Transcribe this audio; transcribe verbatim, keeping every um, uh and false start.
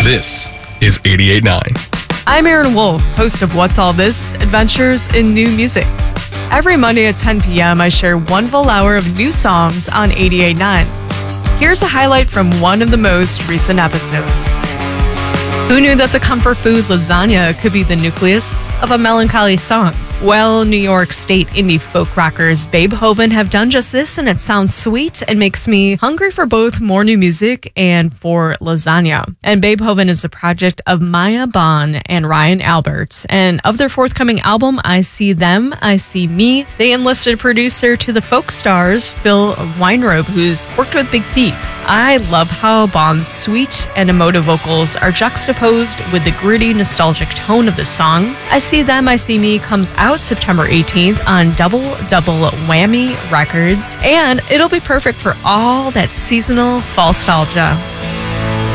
This is eighty-eight point nine. I'm Aaron Wolf, host of What's All This? Adventures in New Music. Every Monday at ten p.m., I share one full hour of new songs on eighty-eight point nine. Here's a highlight from one of the most recent episodes. Who knew that the comfort food lasagna could be the nucleus of a melancholy song? Well, New York State indie folk rockers Babe Hoven have done just this, and it sounds sweet and makes me hungry for both more new music and for lasagna. And Babe Hoven is a project of Maya Bond and Ryan Alberts. And of their forthcoming album, I See Them, I See Me, they enlisted producer to the folk stars, Phil Weinrobe, who's worked with Big Thief. I love how Bond's sweet and emotive vocals are juxtaposed with the gritty, nostalgic tone of the song. I See Them, I See Me comes out September eighteenth on Double Double Whammy Records, and it'll be perfect for all that seasonal fall nostalgia.